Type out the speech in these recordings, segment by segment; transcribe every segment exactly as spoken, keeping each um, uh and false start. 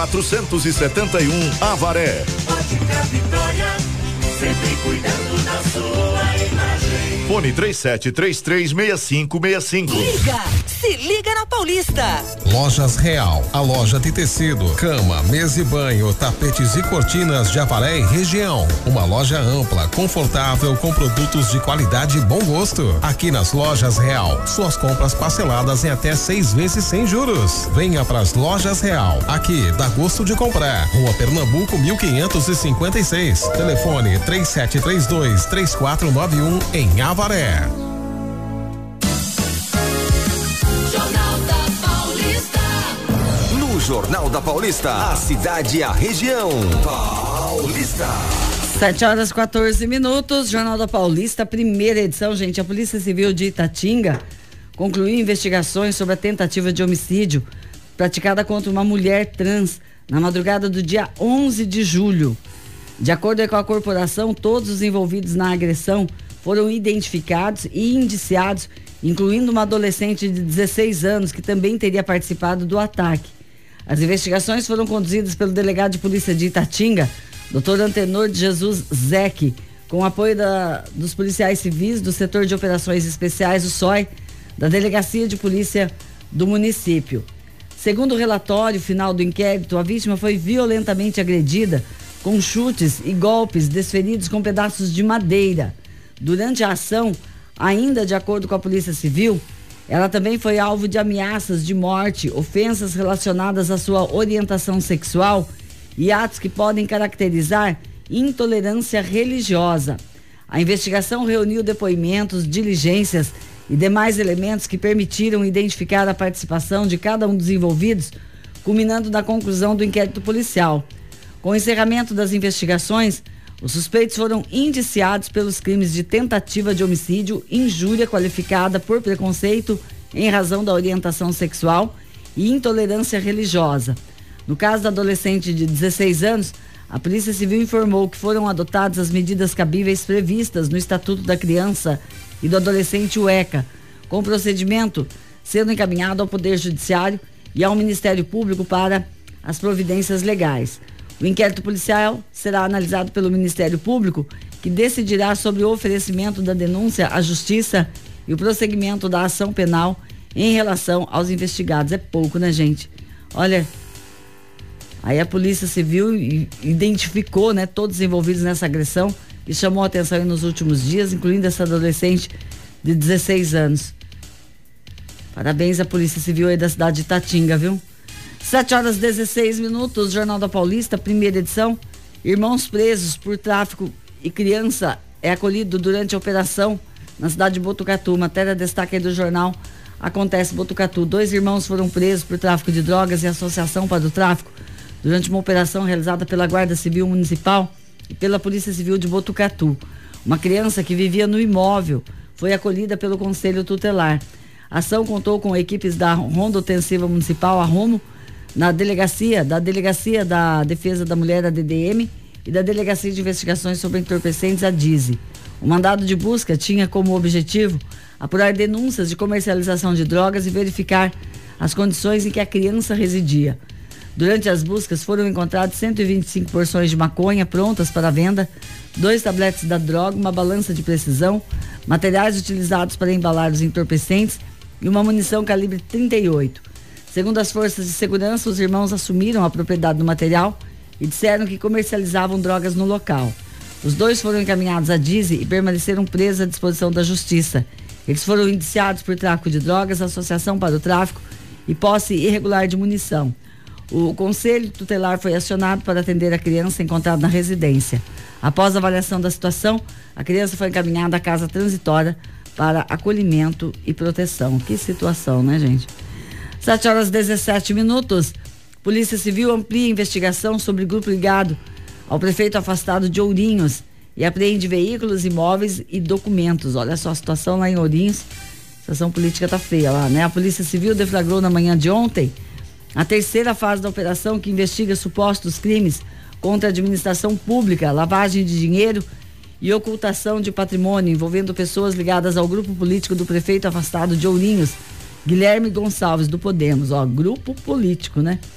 quatrocentos e setenta e um Avaré. Ótica Vitória, sempre cuidando da sua imagem. Fone três sete três três seis cinco seis cinco. Liga, se liga na Paulista. Lojas Real, a loja de tecido, cama, mesa e banho, tapetes e cortinas de Avaré e região. Uma loja ampla, confortável, com produtos de qualidade e bom gosto. Aqui nas Lojas Real, suas compras parceladas em até seis vezes sem juros. Venha para as Lojas Real, aqui dá gosto de comprar. Rua Pernambuco, mil quinhentos e cinquenta e seis. Telefone três sete três dois, três quatro nove um em Avaré. Jornal da Paulista. No Jornal da Paulista, a cidade e a região. Paulista. sete horas e quatorze minutos, Jornal da Paulista, primeira edição, gente. A Polícia Civil de Itatinga concluiu investigações sobre a tentativa de homicídio praticada contra uma mulher trans na madrugada do dia onze de julho. De acordo com a corporação, todos os envolvidos na agressão foram identificados e indiciados, incluindo uma adolescente de dezesseis anos que também teria participado do ataque. As investigações foram conduzidas pelo delegado de polícia de Itatinga, doutor Antenor de Jesus Zeque, com apoio da, dos policiais civis do setor de operações especiais, o S O I, da Delegacia de Polícia do município. Segundo o relatório final do inquérito, a vítima foi violentamente agredida com chutes e golpes desferidos com pedaços de madeira. Durante a ação, ainda de acordo com a Polícia Civil, ela também foi alvo de ameaças de morte, ofensas relacionadas à sua orientação sexual e atos que podem caracterizar intolerância religiosa. A investigação reuniu depoimentos, diligências e demais elementos que permitiram identificar a participação de cada um dos envolvidos, culminando na conclusão do inquérito policial. Com o encerramento das investigações, os suspeitos foram indiciados pelos crimes de tentativa de homicídio, injúria qualificada por preconceito em razão da orientação sexual e intolerância religiosa. No caso da adolescente de dezesseis anos, a Polícia Civil informou que foram adotadas as medidas cabíveis previstas no Estatuto da Criança e do Adolescente, o ECA, com o procedimento sendo encaminhado ao Poder Judiciário e ao Ministério Público para as providências legais. O inquérito policial será analisado pelo Ministério Público, que decidirá sobre o oferecimento da denúncia à Justiça e o prosseguimento da ação penal em relação aos investigados. É pouco, né, gente? Olha, aí a Polícia Civil identificou, né, todos os envolvidos nessa agressão e chamou a atenção aí nos últimos dias, incluindo essa adolescente de dezesseis anos. Parabéns à Polícia Civil aí da cidade de Itatinga, viu? sete horas e dezesseis minutos, Jornal da Paulista, primeira edição. Irmãos presos por tráfico e criança é acolhido durante a operação na cidade de Botucatu. Matéria destaque aí do jornal Acontece Botucatu. Dois irmãos foram presos por tráfico de drogas e associação para o tráfico durante uma operação realizada pela Guarda Civil Municipal e pela Polícia Civil de Botucatu. Uma criança que vivia no imóvel foi acolhida pelo Conselho Tutelar. A ação contou com equipes da Ronda Ostensiva Municipal, a ROMO, na delegacia, da Delegacia da Defesa da Mulher, a D D M, e da Delegacia de Investigações sobre Entorpecentes, a D I S E. O mandado de busca tinha como objetivo apurar denúncias de comercialização de drogas e verificar as condições em que a criança residia. Durante as buscas foram encontradas cento e vinte e cinco porções de maconha prontas para venda, dois tabletes da droga, uma balança de precisão, materiais utilizados para embalar os entorpecentes e uma munição calibre trinta e oito. Segundo as forças de segurança, os irmãos assumiram a propriedade do material e disseram que comercializavam drogas no local. Os dois foram encaminhados à D I S E e permaneceram presos à disposição da Justiça. Eles foram indiciados por tráfico de drogas, associação para o tráfico e posse irregular de munição. O Conselho Tutelar foi acionado para atender a criança encontrada na residência. Após a avaliação da situação, a criança foi encaminhada à casa transitória para acolhimento e proteção. Que situação, né, gente? sete horas e dezessete minutos. Polícia Civil amplia a investigação sobre grupo ligado ao prefeito afastado de Ourinhos e apreende veículos, imóveis e documentos. Olha só a situação lá em Ourinhos. A situação política tá feia lá, né? A Polícia Civil deflagrou na manhã de ontem a terceira fase da operação que investiga supostos crimes contra a administração pública, lavagem de dinheiro e ocultação de patrimônio envolvendo pessoas ligadas ao grupo político do prefeito afastado de Ourinhos, Guilherme Gonçalves, do Podemos. Ó, grupo político, né?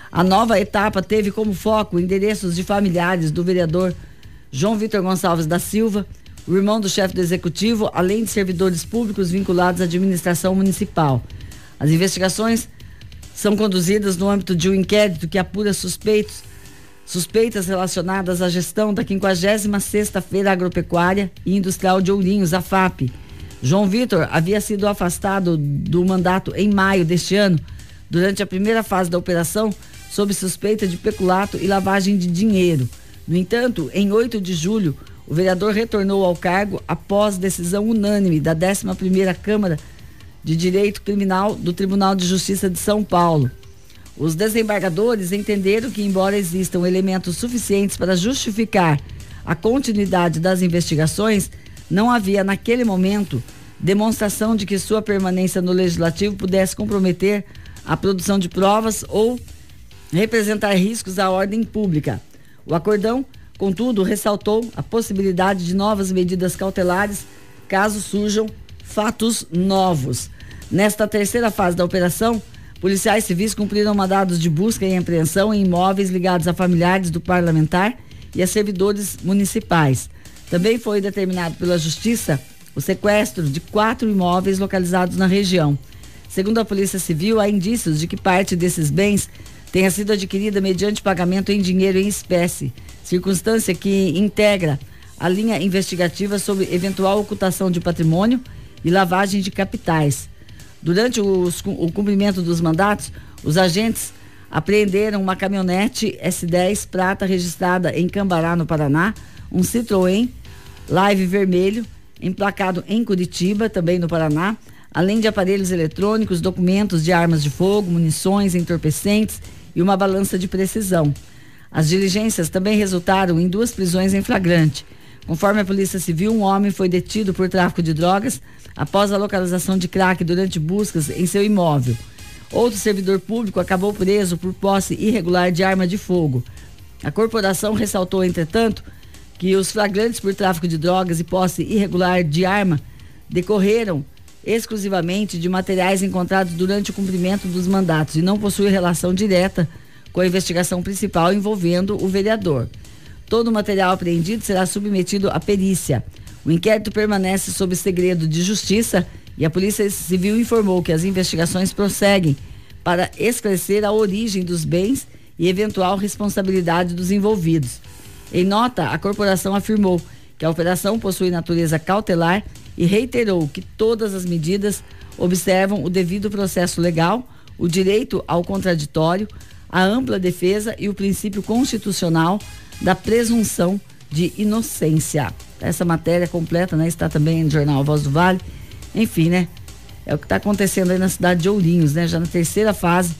A nova etapa teve como foco endereços de familiares do vereador João Vitor Gonçalves da Silva, o irmão do chefe do executivo, além de servidores públicos vinculados à administração municipal. As investigações são conduzidas no âmbito de um inquérito que apura suspeitos, suspeitas relacionadas à gestão da quinquagésima sexta Feira Agropecuária e Industrial de Ourinhos, a F A P. João Vitor havia sido afastado do mandato em maio deste ano, durante a primeira fase da operação, sob suspeita de peculato e lavagem de dinheiro. No entanto, em oito de julho, o vereador retornou ao cargo após decisão unânime da décima primeira Câmara de Direito Criminal do Tribunal de Justiça de São Paulo. Os desembargadores entenderam que, embora existam elementos suficientes para justificar a continuidade das investigações, não havia naquele momento demonstração de que sua permanência no Legislativo pudesse comprometer a produção de provas ou representar riscos à ordem pública. O acordão, contudo, ressaltou a possibilidade de novas medidas cautelares caso surjam fatos novos. Nesta terceira fase da operação, policiais civis cumpriram mandados de busca e apreensão em imóveis ligados a familiares do parlamentar e a servidores municipais. Também foi determinado pela Justiça o sequestro de quatro imóveis localizados na região. Segundo a Polícia Civil, há indícios de que parte desses bens tenha sido adquirida mediante pagamento em dinheiro em espécie, circunstância que integra a linha investigativa sobre eventual ocultação de patrimônio e lavagem de capitais. Durante os, o cumprimento dos mandatos, os agentes apreenderam uma caminhonete S dez prata registrada em Cambará, no Paraná, um Citroën Live vermelho, emplacado em Curitiba, também no Paraná, além de aparelhos eletrônicos, documentos de armas de fogo, munições, entorpecentes e uma balança de precisão. As diligências também resultaram em duas prisões em flagrante. Conforme a Polícia Civil, um homem foi detido por tráfico de drogas após a localização de crack durante buscas em seu imóvel. Outro servidor público acabou preso por posse irregular de arma de fogo. A corporação ressaltou, entretanto, que os flagrantes por tráfico de drogas e posse irregular de arma decorreram exclusivamente de materiais encontrados durante o cumprimento dos mandatos e não possui relação direta com a investigação principal envolvendo o vereador. Todo o material apreendido será submetido à perícia. O inquérito permanece sob segredo de justiça e a Polícia Civil informou que as investigações prosseguem para esclarecer a origem dos bens e eventual responsabilidade dos envolvidos. Em nota, a corporação afirmou que a operação possui natureza cautelar e reiterou que todas as medidas observam o devido processo legal, o direito ao contraditório, a ampla defesa e o princípio constitucional da presunção de inocência. Essa matéria completa, né, está também no jornal Voz do Vale. Enfim, né, é o que está acontecendo aí na cidade de Ourinhos, né, já na terceira fase.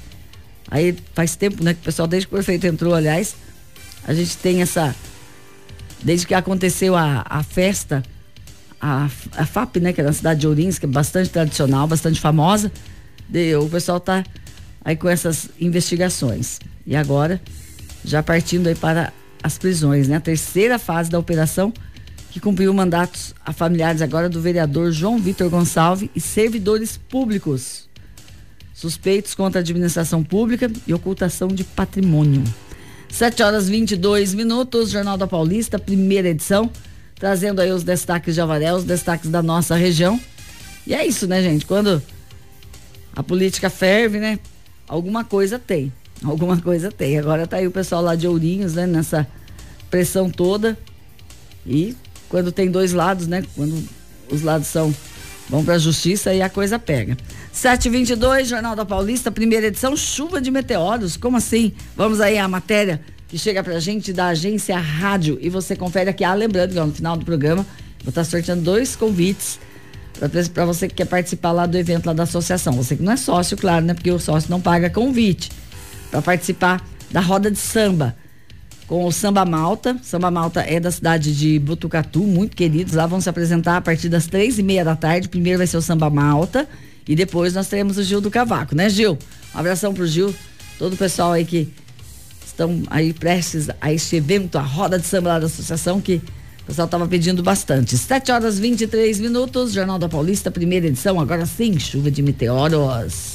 Aí faz tempo, né, que o pessoal, desde que o prefeito entrou, aliás, a gente tem essa, desde que aconteceu a, a festa, a, a F A P, né, que é na cidade de Ourinhos, que é bastante tradicional, bastante famosa, de, o pessoal tá aí com essas investigações. E agora, já partindo aí para as prisões, né, a terceira fase da operação, que cumpriu mandatos a familiares agora do vereador João Vitor Gonçalves e servidores públicos, suspeitos contra a administração pública e ocultação de patrimônio. sete horas e vinte e dois minutos, Jornal da Paulista, primeira edição, trazendo aí os destaques de Avaré, os destaques da nossa região. E é isso, né, gente? Quando a política ferve, né? Alguma coisa tem. Alguma coisa tem. Agora tá aí o pessoal lá de Ourinhos, né? Nessa pressão toda. E quando tem dois lados, né? Quando os lados são vão pra justiça e a coisa pega. sete e vinte e dois, Jornal da Paulista, primeira edição, chuva de meteoros. Como assim? Vamos aí à matéria que chega pra gente da agência Rádio. E você confere aqui. Ah, lembrando que ó, no final do programa vou estar sorteando dois convites para você que quer participar lá do evento lá da associação. Você que não é sócio, claro, né? Porque o sócio não paga convite. Para participar da roda de samba com o Samba Malta. Samba Malta é da cidade de Botucatu, muito queridos. Lá vão se apresentar a partir das três e meia da tarde. Primeiro vai ser o Samba Malta e depois nós teremos o Gil do Cavaco, né, Gil? Um abração pro Gil, todo o pessoal aí que estão aí prestes a este evento, a roda de samba lá da associação, que o pessoal estava pedindo bastante. sete horas e vinte e três minutos, Jornal da Paulista, primeira edição, agora sim, chuva de meteoros.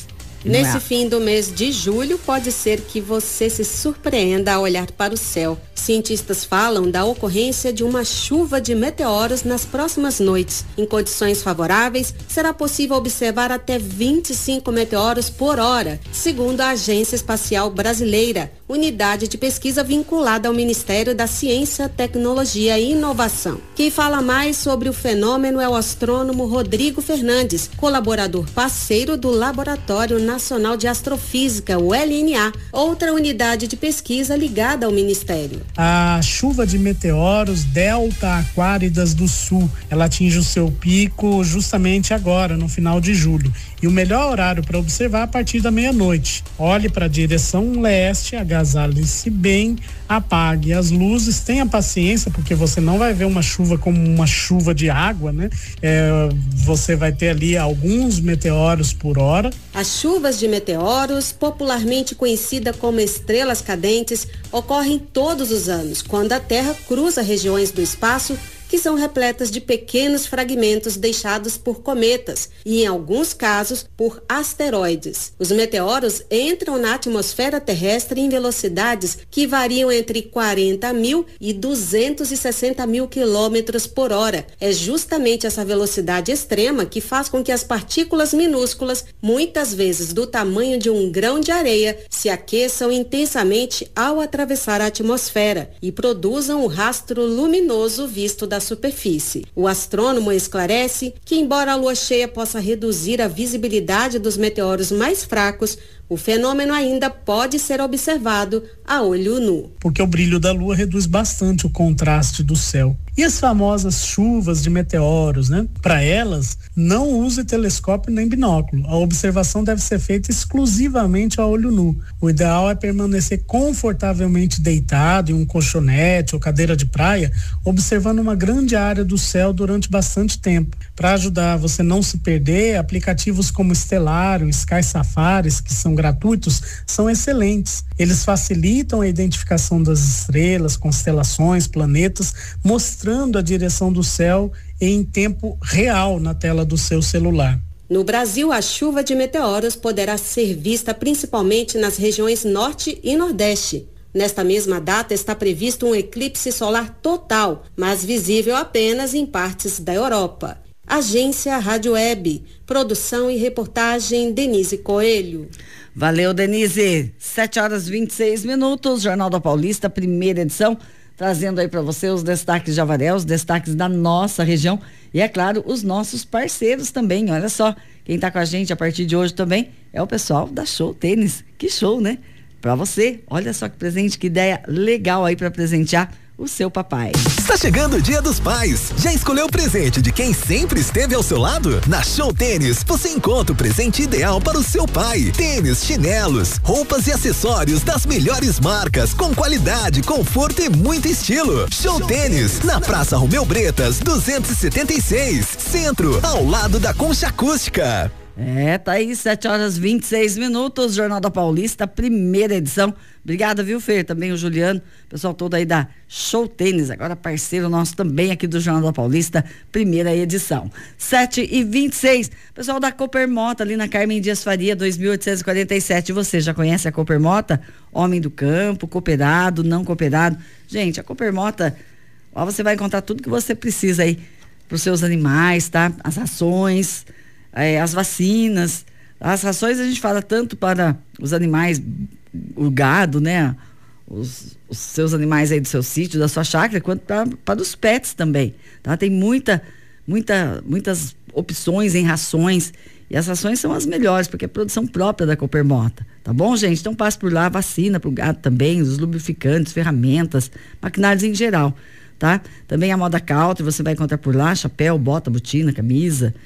Nesse fim do mês de julho, pode ser que você se surpreenda ao olhar para o céu. Cientistas falam da ocorrência de uma chuva de meteoros nas próximas noites. Em condições favoráveis, será possível observar até vinte e cinco meteoros por hora, segundo a Agência Espacial Brasileira, unidade de pesquisa vinculada ao Ministério da Ciência, Tecnologia e Inovação. Quem fala mais sobre o fenômeno é o astrônomo Rodrigo Fernandes, colaborador parceiro do Laboratório Nacional de Astrofísica, o L N A, outra unidade de pesquisa ligada ao Ministério. A chuva de meteoros Delta Aquáridas do Sul, ela atinge o seu pico justamente agora, no final de julho. E o melhor horário para observar a partir da meia-noite. Olhe para a direção leste, agasalhe-se bem, apague as luzes, tenha paciência, porque você não vai ver uma chuva como uma chuva de água, né? É, você vai ter ali alguns meteoros por hora. As chuvas de meteoros, popularmente conhecida como estrelas cadentes, ocorrem todos os anos, quando a Terra cruza regiões do espaço que são repletas de pequenos fragmentos deixados por cometas e, em alguns casos, por asteroides. Os meteoros entram na atmosfera terrestre em velocidades que variam entre quarenta mil e duzentos e sessenta mil quilômetros por hora. É justamente essa velocidade extrema que faz com que as partículas minúsculas, muitas vezes do tamanho de um grão de areia, se aqueçam intensamente ao atravessar a atmosfera e produzam o rastro luminoso visto da superfície. O astrônomo esclarece que, embora a lua cheia possa reduzir a visibilidade dos meteoros mais fracos, o fenômeno ainda pode ser observado a olho nu. Porque o brilho da lua reduz bastante o contraste do céu. E as famosas chuvas de meteoros, né? Para elas, não use telescópio nem binóculo. A observação deve ser feita exclusivamente a olho nu. O ideal é permanecer confortavelmente deitado em um colchonete ou cadeira de praia, observando uma grande área do céu durante bastante tempo. Para ajudar você não se perder, aplicativos como Stellarium, Sky Safaris, que são gratuitos, são excelentes. Eles facilitam a identificação das estrelas, constelações, planetas, mostrando a direção do céu em tempo real na tela do seu celular. No Brasil, a chuva de meteoros poderá ser vista principalmente nas regiões norte e nordeste. Nesta mesma data está previsto um eclipse solar total, mas visível apenas em partes da Europa. Agência Rádio Web, produção e reportagem Denise Coelho. Valeu, Denise. sete horas e vinte e seis minutos, Jornal da Paulista, primeira edição, trazendo aí para você os destaques de Avaré, os destaques da nossa região e, é claro, os nossos parceiros também. Olha só, quem tá com a gente a partir de hoje também é o pessoal da Show Tênis. Que show, né? Para você, olha só que presente, que ideia legal aí para presentear o seu papai. Está chegando o Dia dos Pais. Já escolheu o presente de quem sempre esteve ao seu lado? Na Show Tênis, você encontra o presente ideal para o seu pai. Tênis, chinelos, roupas e acessórios das melhores marcas, com qualidade, conforto e muito estilo. Show, Show Tênis, Tênis, na Praça Romeu Bretas, duzentos e setenta e seis, Centro, ao lado da Concha Acústica. É, tá aí, sete horas e vinte e seis minutos, Jornal da Paulista, primeira edição. Obrigada, viu, Fer? Também o Juliano, pessoal todo aí da Show Tênis, agora parceiro nosso também aqui do Jornal da Paulista, primeira edição. sete e vinte e seis, pessoal da Coopermota, ali na Carmen Dias Faria, dois mil oitocentos e quarenta e sete. Você já conhece a Coopermota? Homem do campo, cooperado, não cooperado. Gente, a Coopermota, ó, você vai encontrar tudo que você precisa aí pros seus animais, tá? As rações, É, as vacinas, as rações a gente fala tanto para os animais, o gado, né? Os, os seus animais aí do seu sítio, da sua chácara, quanto pra, para os pets também, tá? Tem muita, muita, muitas opções em rações e as rações são as melhores, porque é produção própria da Coopermota, tá bom, gente? Então passe por lá, vacina para o gado também, os lubrificantes, ferramentas, maquinários em geral, tá? Também a moda country, você vai encontrar por lá, chapéu, bota, botina, camisa.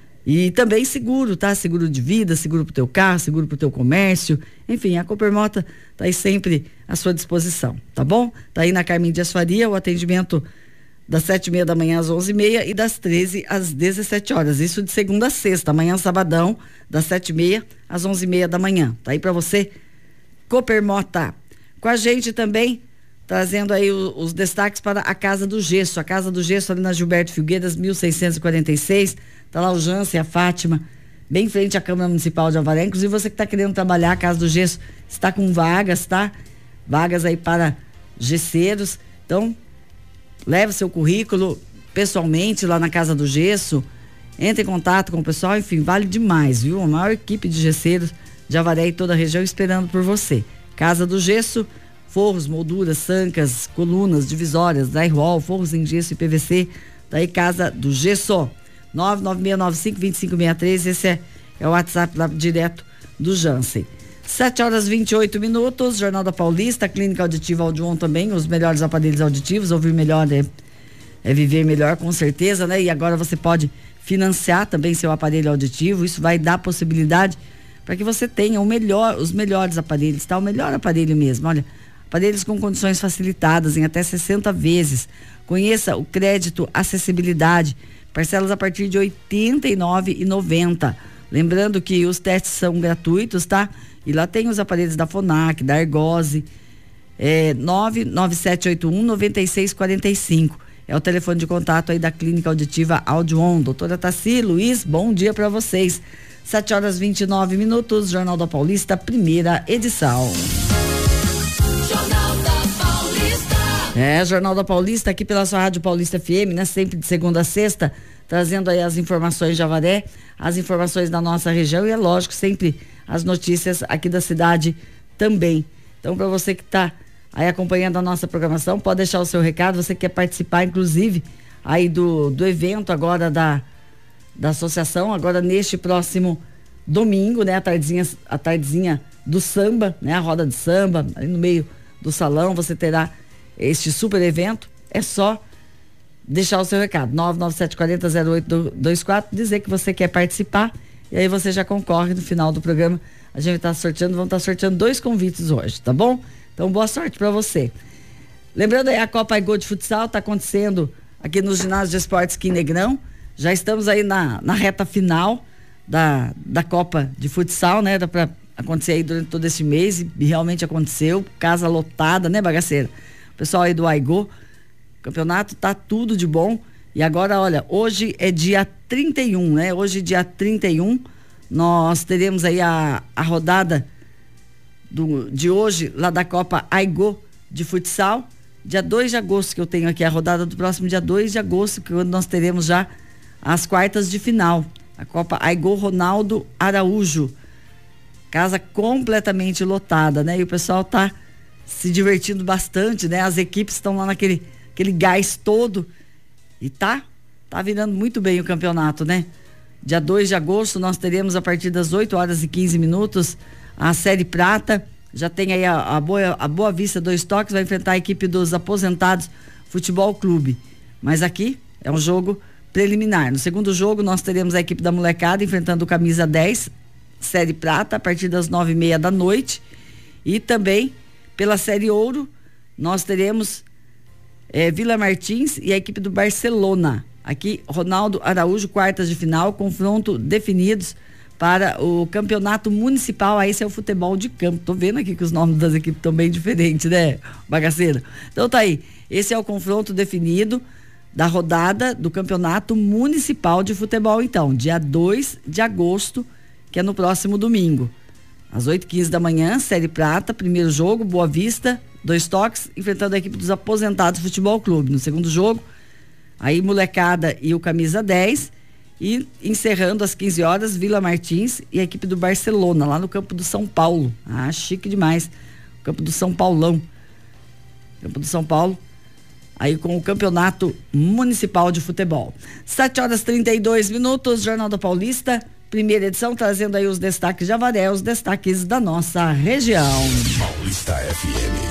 E também seguro, tá? Seguro de vida, seguro pro teu carro, seguro pro teu comércio. Enfim, a Coopermota tá aí sempre à sua disposição, tá bom? Tá aí na Carmen Dias Faria, o atendimento das sete e meia da manhã às onze e meia e das treze às dezessete horas. Isso de segunda a sexta, amanhã sabadão, das sete e meia às onze e meia da manhã. Tá aí pra você, Coopermota. Com a gente também, trazendo aí o, os destaques para a Casa do Gesso. A Casa do Gesso ali na Gilberto Filgueiras, mil seiscentos e quarenta e seis. Tá lá o Jance e a Fátima, bem em frente à Câmara Municipal de Avaré. Inclusive você que está querendo trabalhar, a Casa do Gesso está com vagas, tá? Vagas aí para gesseiros. Então, leve seu currículo pessoalmente lá na Casa do Gesso, entre em contato com o pessoal, enfim, vale demais, viu? A maior equipe de gesseiros de Avaré e toda a região esperando por você. Casa do Gesso, forros, molduras, sancas, colunas, divisórias, drywall, forros em gesso e P V C, daí Casa do Gesso. nove nove seis nove cinco dois cinco seis três, esse é, é o WhatsApp lá direto do Jansen. sete horas e vinte e oito minutos, Jornal da Paulista, Clínica Auditiva Audion também, os melhores aparelhos auditivos, ouvir melhor é, é viver melhor, com certeza, né? E agora você pode financiar também seu aparelho auditivo, isso vai dar possibilidade para que você tenha o melhor, os melhores aparelhos, tá? O melhor aparelho mesmo, olha, aparelhos com condições facilitadas em até sessenta vezes. Conheça o crédito acessibilidade, parcelas a partir de oitenta e nove reais e noventa centavos. Lembrando que os testes são gratuitos, tá? E lá tem os aparelhos da Fonac, da Argose, é, nove nove sete oito um nove seis quatro cinco. É o telefone de contato aí da Clínica Auditiva Audion. Doutora Tassi, Luiz, bom dia para vocês. sete horas e vinte e nove minutos, Jornal da Paulista, primeira edição. Jornal da Paulista. É, Jornal da Paulista, aqui pela sua Rádio Paulista F M, né? Sempre de segunda a sexta, trazendo aí as informações de Avaré, as informações da nossa região e, é lógico, sempre as notícias aqui da cidade também. Então, para você que está aí acompanhando a nossa programação, pode deixar o seu recado, você quer participar, inclusive, aí do, do evento agora da, da associação, agora neste próximo domingo, né? A tardezinha, a tardezinha do samba, né? A roda de samba, ali no meio do salão, você terá este super evento. É só deixar o seu recado, nove nove sete quatro zero zero oito dois quatro, dizer que você quer participar, e aí você já concorre no final do programa. A gente está sorteando, vamos estar tá sorteando dois convites hoje, tá bom? Então, boa sorte para você. Lembrando aí, a Copa Aigô de Futsal está acontecendo aqui no Ginásio de Esportes Quim Negrão. Já estamos aí na, na reta final da, da Copa de Futsal, né? Dá para acontecer aí durante todo esse mês, e realmente aconteceu, casa lotada, né, bagaceira? O pessoal aí do Aigô, o campeonato tá tudo de bom. E agora, olha, hoje é dia trinta e um, né? Hoje, dia trinta e um, nós teremos aí a, a rodada do, de hoje, lá da Copa Aigô de Futsal. Dia dois de agosto, que eu tenho aqui a rodada do próximo dia dois de agosto, que nós teremos já as quartas de final. A Copa Aigô Ronaldo Araújo. Casa completamente lotada, né? E o pessoal tá se divertindo bastante, né? As equipes estão lá naquele aquele gás todo. E tá, tá virando muito bem o campeonato, né? Dia dois de agosto nós teremos, a partir das oito horas e quinze minutos, a Série Prata. Já tem aí a, a, Boa, a Boa Vista Dois Toques, vai enfrentar a equipe dos Aposentados Futebol Clube. Mas aqui é um jogo preliminar. No segundo jogo nós teremos a equipe da molecada enfrentando o Camisa dez, Série Prata, a partir das nove e meia da noite. E também pela Série Ouro nós teremos É, Vila Martins e a equipe do Barcelona. Aqui, Ronaldo Araújo, quartas de final, confronto definidos para o campeonato municipal. Aí esse é o futebol de campo. Tô vendo aqui que os nomes das equipes estão bem diferentes, né, bagaceira? Então tá aí. Esse é o confronto definido da rodada do campeonato municipal de futebol, então, dia dois de agosto, que é no próximo domingo. Às oito e quinze da manhã, Série Prata, primeiro jogo, Boa Vista, Dois Toques, enfrentando a equipe dos Aposentados Futebol Clube. No segundo jogo, aí Molecada e o Camisa dez. E encerrando às quinze horas, Vila Martins e a equipe do Barcelona, lá no campo do São Paulo. Ah, chique demais. O campo do São Paulão. Campo do São Paulo. Aí com o campeonato municipal de futebol. sete horas e trinta e dois minutos, Jornal da Paulista. Primeira edição, trazendo aí os destaques de Avaré, os destaques da nossa região. Paulista F M.